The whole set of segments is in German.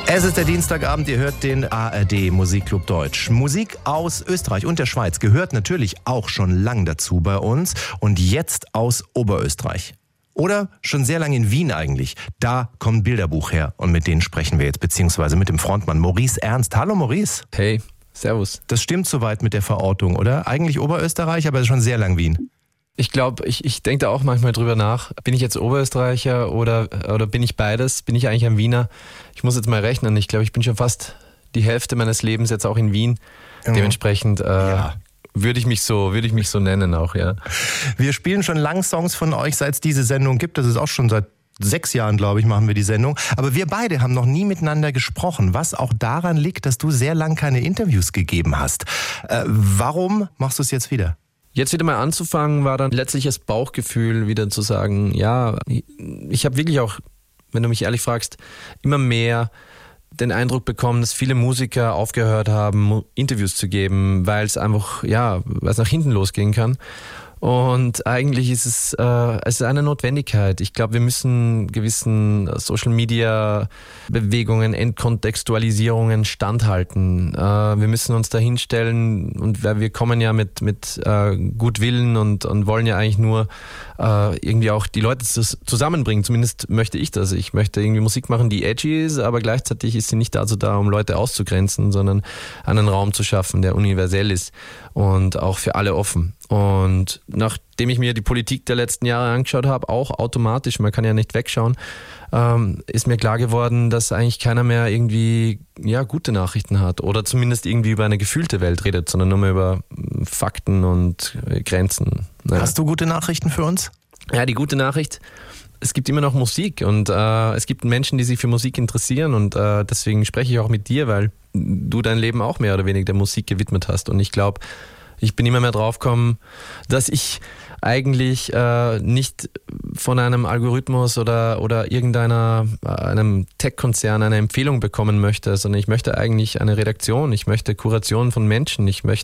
Es ist der Dienstagabend, ihr hört den ARD Musikclub Deutsch. Musik aus Österreich und der Schweiz gehört natürlich auch schon lang dazu bei uns und jetzt aus Oberösterreich. Oder schon sehr lange in Wien eigentlich. Da kommt Bilderbuch her und mit denen sprechen wir jetzt, beziehungsweise mit dem Frontmann Maurice Ernst. Hallo Maurice. Hey, servus. Das stimmt soweit mit der Verortung, oder? Eigentlich Oberösterreich, aber schon sehr lang Wien. Ich glaube, ich denke da auch manchmal drüber nach. Bin ich jetzt Oberösterreicher oder bin ich beides? Bin ich eigentlich ein Wiener? Ich muss jetzt mal rechnen. Ich glaube, ich bin schon fast die Hälfte meines Lebens jetzt auch in Wien. Mhm. Dementsprechend würde ich mich so nennen auch, ja. Wir spielen schon lang Songs von euch, seit es diese Sendung gibt. Das ist auch schon seit 6 Jahren, glaube ich, machen wir die Sendung. Aber wir beide haben noch nie miteinander gesprochen, was auch daran liegt, dass du sehr lang keine Interviews gegeben hast. Warum machst du es jetzt wieder? Jetzt wieder mal anzufangen, war dann letztlich das Bauchgefühl, wieder zu sagen, ja, ich habe wirklich auch, wenn du mich ehrlich fragst, immer mehr den Eindruck bekommen, dass viele Musiker aufgehört haben, Interviews zu geben, weil es einfach, weil es nach hinten losgehen kann. Und eigentlich ist es ist eine Notwendigkeit. Ich glaube, wir müssen gewissen Social-Media-Bewegungen, Entkontextualisierungen standhalten. Wir müssen uns da hinstellen und wir kommen ja mit Gutwillen und wollen ja eigentlich nur irgendwie auch die Leute zusammenbringen. Zumindest möchte ich das. Ich möchte irgendwie Musik machen, die edgy ist, aber gleichzeitig ist sie nicht dazu da, um Leute auszugrenzen, sondern einen Raum zu schaffen, der universell ist und auch für alle offen. Und nachdem ich mir die Politik der letzten Jahre angeschaut habe, auch automatisch, man kann ja nicht wegschauen, ist mir klar geworden, dass eigentlich keiner mehr irgendwie gute Nachrichten hat oder zumindest irgendwie über eine gefühlte Welt redet, sondern nur mehr über Fakten und Grenzen. Ja. Hast du gute Nachrichten für uns? Ja, die gute Nachricht, es gibt immer noch Musik und es gibt Menschen, die sich für Musik interessieren und deswegen spreche ich auch mit dir, weil du dein Leben auch mehr oder weniger der Musik gewidmet hast und ich glaube, ich bin immer mehr draufgekommen, dass ich eigentlich nicht von einem Algorithmus oder einem Tech-Konzern eine Empfehlung bekommen möchte, sondern ich möchte eigentlich eine Redaktion, ich möchte Kuration von Menschen,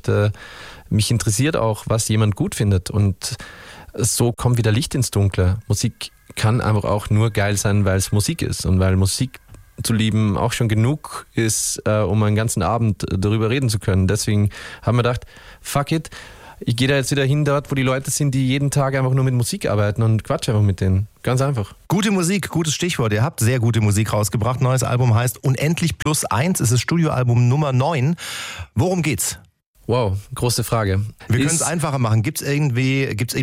mich interessiert auch, was jemand gut findet und so kommt wieder Licht ins Dunkle. Musik kann einfach auch nur geil sein, weil es Musik ist und weil Musik zu lieben auch schon genug ist, um einen ganzen Abend darüber reden zu können. Deswegen haben wir gedacht, fuck it, ich gehe da jetzt wieder hin dort, wo die Leute sind, die jeden Tag einfach nur mit Musik arbeiten und quatsch einfach mit denen. Ganz einfach. Gute Musik, gutes Stichwort. Ihr habt sehr gute Musik rausgebracht. Neues Album heißt Unendlich +1. Es ist Studioalbum Nummer 9. Worum geht's? Wow, große Frage. Wir können es einfacher machen. Gibt's irgendwie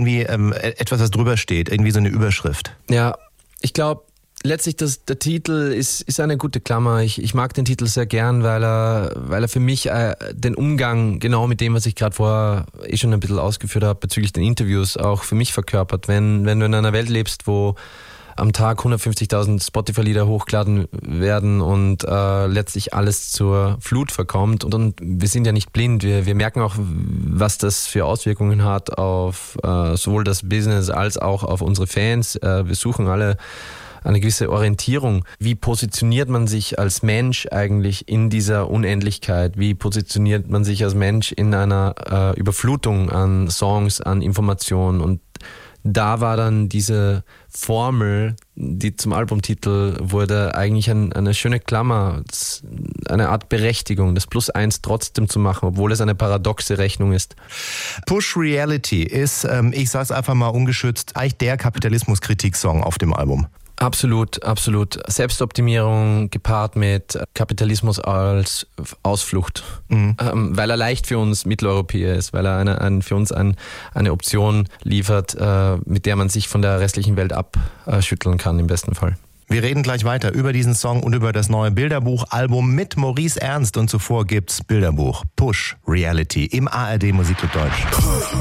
etwas, was drüber steht? Irgendwie so eine Überschrift? Ja, ich glaube, letztlich der Titel ist eine gute Klammer. Ich mag den Titel sehr gern, weil er für mich den Umgang genau mit dem, was ich gerade vorher schon ein bisschen ausgeführt habe, bezüglich den Interviews auch für mich verkörpert. Wenn du in einer Welt lebst, wo am Tag 150.000 Spotify-Lieder hochgeladen werden und letztlich alles zur Flut verkommt. Und wir sind ja nicht blind. Wir merken auch, was das für Auswirkungen hat auf sowohl das Business als auch auf unsere Fans. Wir suchen alle eine gewisse Orientierung. Wie positioniert man sich als Mensch eigentlich in dieser Unendlichkeit? Wie positioniert man sich als Mensch in einer Überflutung an Songs, an Informationen? Und da war dann diese Formel, die zum Albumtitel wurde, eigentlich eine schöne Klammer, eine Art Berechtigung, das +1 trotzdem zu machen, obwohl es eine paradoxe Rechnung ist. Push Reality ist, ich sag's einfach mal ungeschützt, eigentlich der Kapitalismuskritik-Song auf dem Album. Absolut, absolut. Selbstoptimierung gepaart mit Kapitalismus als Ausflucht, weil er leicht für uns Mitteleuropäer ist, weil er für uns eine Option liefert, mit der man sich von der restlichen Welt abschütteln kann im besten Fall. Wir reden gleich weiter über diesen Song und über das neue Bilderbuch-Album mit Maurice Ernst und zuvor gibt's Bilderbuch Push Reality im ARD Musikclub Deutsch.